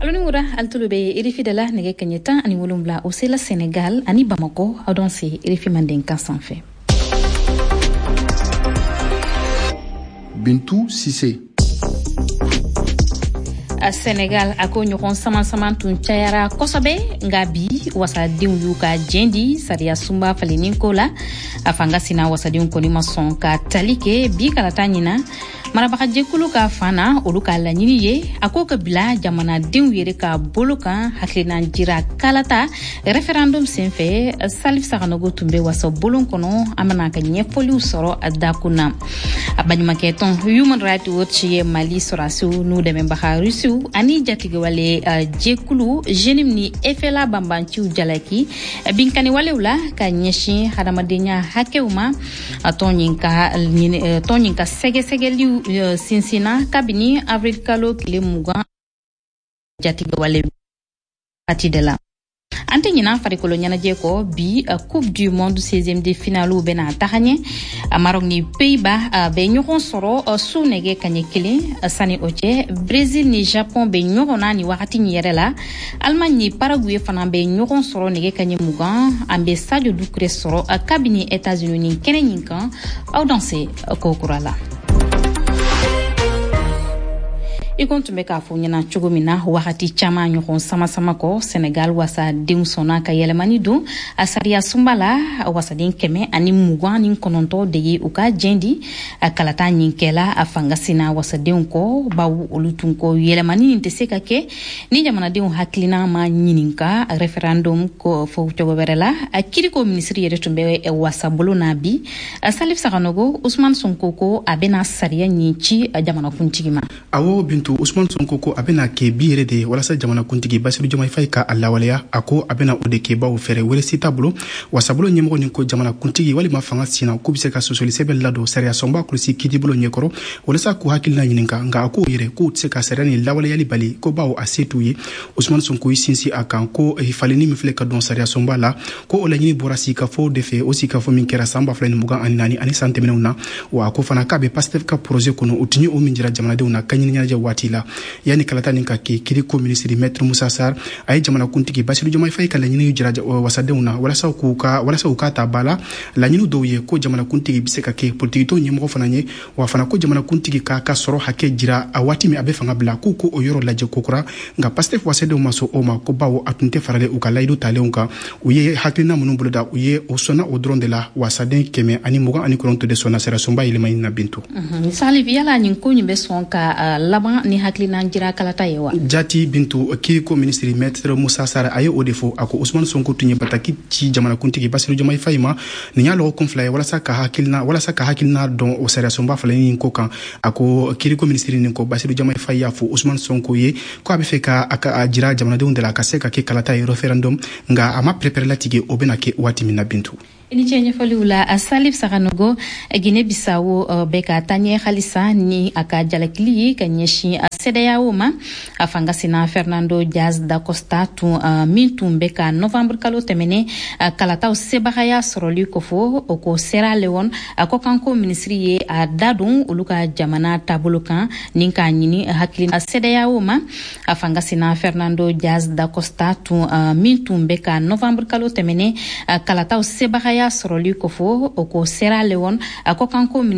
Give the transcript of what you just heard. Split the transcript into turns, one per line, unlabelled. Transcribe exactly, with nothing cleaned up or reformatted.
alonimura altulube irifi de la nege kanyeta ani wolumbla au sela Sénégal ani Bamako adonsi irifi mandenka sans fait.
Bintou Cissé.
A Sénégal ako nyokon saman saman tun chayara kosobe ngabi wasa diun yuka jendi saria sumba falinin kola afanga sina wasa diun koni mason ka talike bi kalatanyina marabaka jekulu ka fana olu ka lanyini ye ako ka bila jamana diun yere ka bolukan haklina jira kalata referendum senfe Salif Saganogo tumbe wasa bolon kono amana ka nyefoli soro adakuna abanyuma keton Human Rights Watch ye Mali sorasu nu de membaka rusu ani jatige wale uh, jekulu jenim ni efela bambanci jalaki binkani wale ula ka nyeshi hadamadenya hakeuma atonyinka uh, tonyinka sege sege li uh, sinsina kabini avril kalo kile muga jatige wale ati de la ante nyina farikolo nyana jeko bi uh, coupe du monde seizième de finalu bena tahanye uh, marok ni Pays-Bas uh, be nyokon soro uh, sunege kanyekile uh, sani oche Brésil ni Japon be nyokona ni wakati nyerela Allemagne ni Paraguay fana be nyokon soro nege kanyemugan ambe Sadio Doucouré soro uh, kabini États-Unis ni kenenyinkan au danser uh, kokurala ikontumbe ka fo nyana chugumina wakati chama nyokon sama sama ko Sénégal wasa dinsona ka yelemani do asaria sumbala wasa din keme ani mugwani kononto de uka jendi kalata nyinkela afanga sina wasa dinko bawu olutunko yelemani nteseka ke ni jamana din haklina ma nyininka referendum ko fo chogoberela akiri ko ministry yere tumbe e wasa bolona bi Salif Saganogo Ousmane Sonko ko abena saria nyinchi jamana kuntigima
awo bintu Ousmane Sonko ko abena ke biere de walasa jamana kuntigi Bassirou Diomaye Faye ka allawaleya ako abena ode ke bawo fere wele sitablo wasablo nyemgo ninko jamana kuntigi wali mafanga sina ko bise ka sosoli sebel lado saria somba klusi kidiblo nyekoro walasa ko hakilna nyininka nga ako yere ko tseka serani lawale yali bali ko bawo asetuye Ousmane Sonko isinsi akan ko ifalini mifle ka don saria somba la ko olanyini borasi ka fo defe osi ka fo minkera samba flani muga aninani ani santemenuna wa ko fana ka be Pastef ka projet kono utinyi o minjira jamana de una kanyinya ja watila yani kalata ninka ke kiriko ministre maître Moussa Sarr ay jamana kuntigi Bassirou Diomaye Faye kala nyini jira wasadeuna wala sa ku ka wala sa ukata bala la nyinu doye ko jamana kuntigi biseka ke politique to nyemo fananye wa fana ko jamana kuntigi ka ka soro hake jira awati mi abe fanga bla ku ko oyoro laje kokura nga Pastef wasade maso oma ko bawo atunte farale ukala ido taleunka uye haklina munum buluda uye osona odron de la wasade keme ani muga ani koronto de sona sera somba ile mayina bintu
mhm misali viala nyinko nyimbe sonka uh, laba ni haklina jira kalata yewa
jati bintu kiriko ministre maître Moussa Sarr ayo odefo ako Ousmane Sonko tunye bataki ci jamana kuntigi Bassirou Diomaye Faye ma ni nyalo konfla wala saka hakilna wala saka hakilna don o sera somba falani ko kan ako kiriko ministre ni ko Bassirou Diomaye Faye ya fo Ousmane Sonko ye ko abe feka aka ajira jamana de undela kaseka ke kalata e referendum nga ama prepare latige obena ke wati mina bintu
ini chenye fali ula Salif Saganogo Guinée Bissau uh, beka tanye khalisa ni aka jalakili kanyeshi sedaya uma afanga sina Fernando Diaz da Costa tu uh, mintum beka Novembre kalo temene uh, kalata o sebahaya soroli kofo oko Sierra Leone ako kanko ministry ye a dadun uluka jamana tabulukan ninka nyini hakili sedaya uma afanga sina Fernando Diaz da Costa tu uh, mintum beka Novembre kalo temene uh, kalata o sebahaya soroli kofo oko Sierra Leone ako kanko